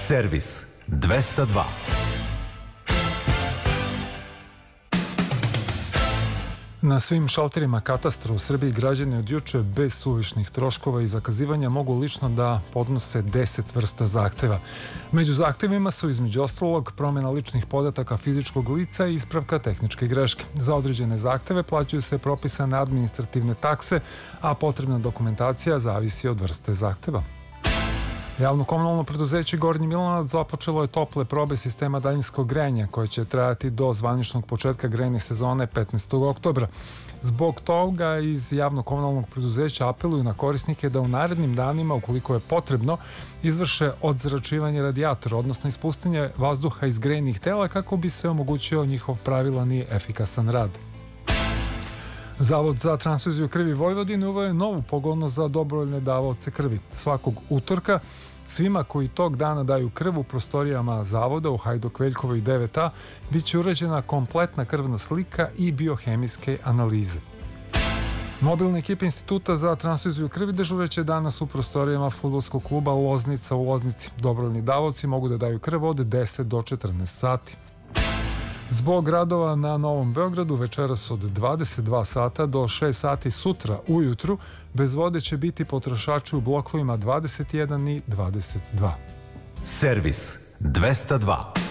Servis 202. Na svim šalterima katastra u Srbiji građani od juče bez suvišnih troškova i zakazivanja mogu lično da podnose 10 vrsta zahteva. Među zahtevima su između ostalog promjena ličnih podataka fizičkog lica i ispravka tehničke greške. Za određene zahteve plaćaju se propisane administrativne takse, a potrebna dokumentacija zavisi od vrste zahteva. Javno komunalno preduzeće Gornji Milanovac započelo je tople probe sistema daljinskog grejanja koje će trajati do zvaničnog početka grejne sezone 15. oktobra. Zbog toga iz javno komunalnog preduzeća apeluju na korisnike da u narednim danima, ukoliko je potrebno, izvrše odzračivanje radijatora, odnosno ispuštanje vazduha iz grejnih tela kako bi se omogućio njihov pravilan i efikasan rad. Zavod za transfuziju krvi Vojvodine uveo je novu pogodnost za dobrovoljne davaoce krvi. Svakog utorka svima koji tog dana daju krv u prostorijama zavoda u Hajduk-Veljkovoj 9A bit će urađena kompletna krvna slika i biohemijske analize. Mobilne ekipe Instituta za transfuziju krvi dežureće danas u prostorijama fudbalskog kluba Loznica u Loznici. Dobrovoljni davaoci mogu da daju krv od 10 do 14 sati. Zbog radova na Novom Beogradu večeras od 22 sata do 6 sati sutra ujutru bez vode će biti potrošači u blokovima 21 i 22. Servis 202.